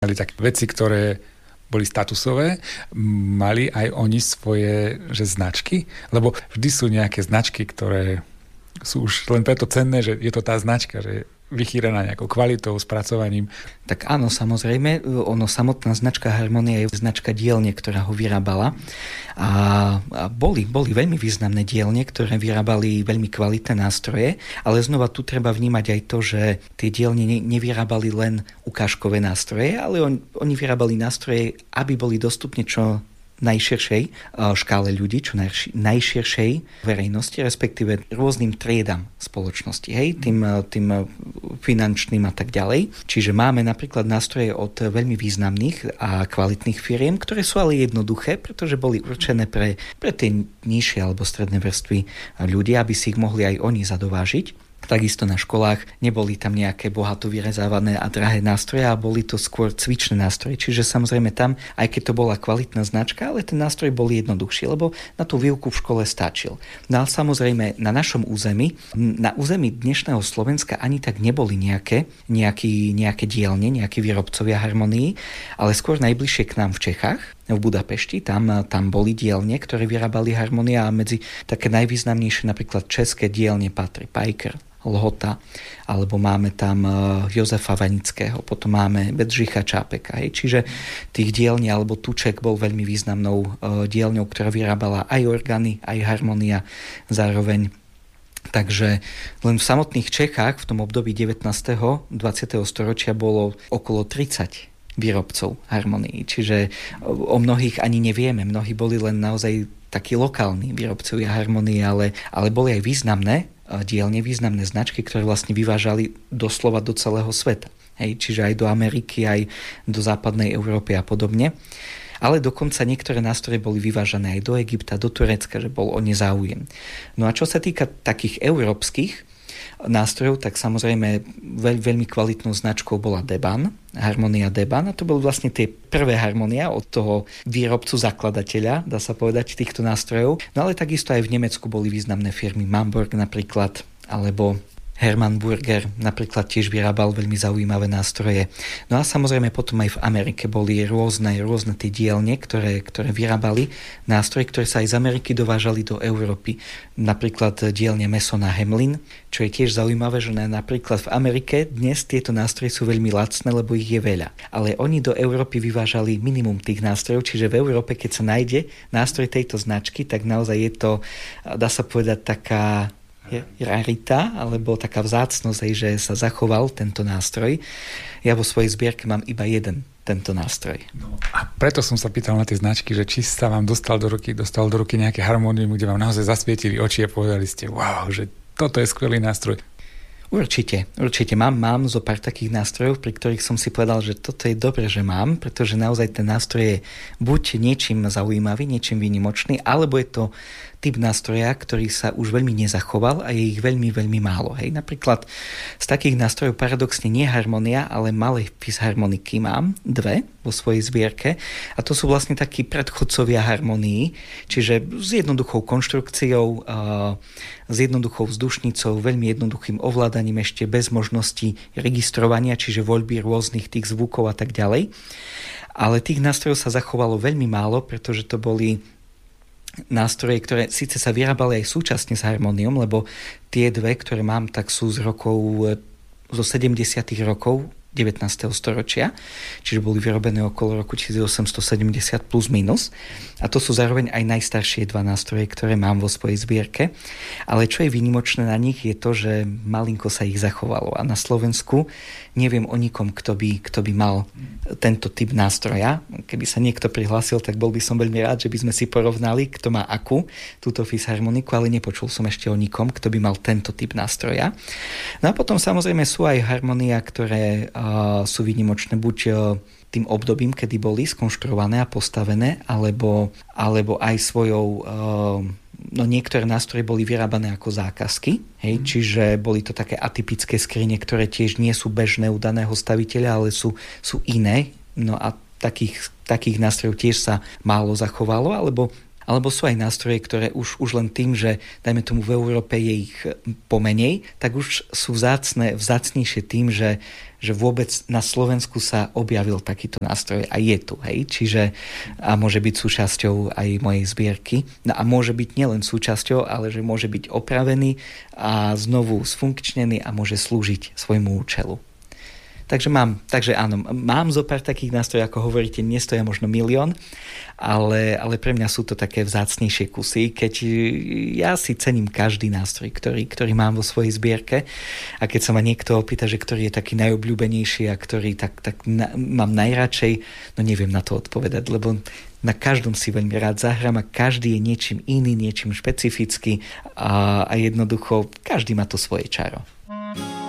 Mali také veci, ktoré boli statusové, mali aj oni svoje značky, lebo vždy sú nejaké značky, ktoré sú už len preto cenné, že je to tá značka, že je vychýrená nejakou kvalitou, spracovaním. Tak áno, samozrejme, samotná značka Harmonia je značka dielne, ktorá ho vyrábala a boli veľmi významné dielne, ktoré vyrábali veľmi kvalitné nástroje, ale znova tu treba vnímať aj to, že tie dielne nevyrábali len ukážkové nástroje, ale oni vyrábali nástroje, aby boli dostupne čo najširšej škále ľudí, čo najširšej verejnosti, respektíve rôznym triedam spoločnosti, tým finančným a tak ďalej. Čiže máme napríklad nástroje od veľmi významných a kvalitných firiem, ktoré sú ale jednoduché, pretože boli určené pre tie nižšie alebo stredné vrstvy ľudí, aby si ich mohli aj oni zadovážiť. Takisto na školách neboli tam nejaké bohato vyrezávané a drahé nástroje, a boli to skôr cvičné nástroje. Čiže samozrejme tam, aj keď to bola kvalitná značka, ale ten nástroj bol jednoduchší, lebo na tú výuku v škole stačil. No ale samozrejme na našom území, na území dnešného Slovenska ani tak neboli nejaké dielne, nejakí výrobcovia harmonií, ale skôr najbližšie k nám v Čechách, v Budapešti, tam boli dielne, ktoré vyrábali harmonia, a medzi také najvýznamnejšie napríklad české dielne patrí Pajker, Lhota, alebo máme tam Jozefa Vanického, potom máme Bedřicha Čápeka. Čiže tých dielní alebo Tuček bol veľmi významnou dielňou, ktorá vyrábala aj orgány, aj harmonia zároveň. Takže len v samotných Čechách v tom období 19. 20. storočia bolo okolo 30 výrobcov harmonií. Čiže o mnohých ani nevieme. Mnohí boli len naozaj takí lokálni výrobcovia harmonie, ale boli aj významné dielne, významné značky, ktoré vlastne vyvážali doslova do celého sveta. Čiže aj do Ameriky, aj do západnej Európy a podobne. Ale dokonca niektoré nástroje boli vyvážané aj do Egypta, do Turecka, že bol o ne záujem. No a čo sa týka takých európskych nástrojov, tak samozrejme veľmi kvalitnou značkou bola Deban, Harmonia Deban, a to boli vlastne tie prvé harmonia od toho výrobcu zakladateľa, dá sa povedať, týchto nástrojov. No ale takisto aj v Nemecku boli významné firmy Mamburg napríklad, alebo Hermann Burger napríklad tiež vyrábal veľmi zaujímavé nástroje. No a samozrejme potom aj v Amerike boli rôzne tie dielne, ktoré vyrábali nástroje, ktoré sa aj z Ameriky dovážali do Európy. Napríklad dielne Masona Hamlin, čo je tiež zaujímavé, že napríklad v Amerike dnes tieto nástroje sú veľmi lacné, lebo ich je veľa. Ale oni do Európy vyvážali minimum tých nástrojov, čiže v Európe, keď sa nájde nástroj tejto značky, tak naozaj je to, dá sa povedať, taká rarita, alebo taká vzácnosť, že sa zachoval tento nástroj. Ja vo svojej zbierke mám iba jeden tento nástroj. No, a preto som sa pýtal na tie značky, že či sa vám dostal do ruky nejaké harmónium, kde vám naozaj zasvietili oči a povedali ste, wow, že toto je skvelý nástroj. Určite. Mám zo pár takých nástrojov, pri ktorých som si povedal, že toto je dobre, že mám, pretože naozaj ten nástroj je buď niečím zaujímavý, niečím výnimočný, alebo je to typ nástroja, ktorý sa už veľmi nezachoval a je ich veľmi, veľmi málo. Napríklad z takých nástrojov paradoxne nie harmonia, ale malé fisharmoniky mám, 2 vo svojej zbierke, a to sú vlastne takí predchodcovia harmonii, čiže s jednoduchou konštrukciou, s jednoduchou vzdušnicou, veľmi jednoduchým ovládaním, ešte bez možnosti registrovania, čiže voľby rôznych tých zvukov a tak ďalej. Ale tých nástrojov sa zachovalo veľmi málo, pretože to boli nástroje, ktoré síce sa vyrábali aj súčasne s harmóniom, lebo tie 2, ktoré mám, tak sú zo 70. rokov 19. storočia, čiže boli vyrobené okolo roku 1870 plus minus. A to sú zároveň aj najstaršie 2 nástroje, ktoré mám vo svojej zbierke. Ale čo je výnimočné na nich, je to, že malinko sa ich zachovalo. A na Slovensku neviem o nikom, kto by mal tento typ nástroja. Keby sa niekto prihlásil, tak bol by som veľmi rád, že by sme si porovnali, kto má akú túto fisharmoniku, ale nepočul som ešte o nikom, kto by mal tento typ nástroja. No a potom samozrejme sú aj harmonia, ktoré sú výnimočné buď tým obdobím, kedy boli skonštruované a postavené, alebo aj svojou niektoré nástroje boli vyrábané ako zákazky, čiže boli to také atypické skrine, ktoré tiež nie sú bežné u daného staviteľa, ale sú iné. No a takých nástrojov tiež sa málo zachovalo, alebo Alebo sú aj nástroje, ktoré už len tým, že dajme tomu v Európe je ich pomenej, tak už sú vzácnejšie tým, že vôbec na Slovensku sa objavil takýto nástroj a je tu, hej. Čiže a môže byť súčasťou aj mojej zbierky. No a môže byť nielen súčasťou, ale že môže byť opravený a znovu sfunkčnený a môže slúžiť svojmu účelu. Takže áno, mám zo pár takých nástrojov, ako hovoríte, nestoja možno 1 000 000, ale pre mňa sú to také vzácnejšie kusy, keď ja si cením každý nástroj, ktorý mám vo svojej zbierke, a keď sa ma niekto opýta, že ktorý je taký najobľúbenejší a ktorý tak mám najradšej, no neviem na to odpovedať, lebo na každom si veľmi rád zahrám a každý je niečím iný, niečím špecifický a jednoducho každý má to svoje čaro.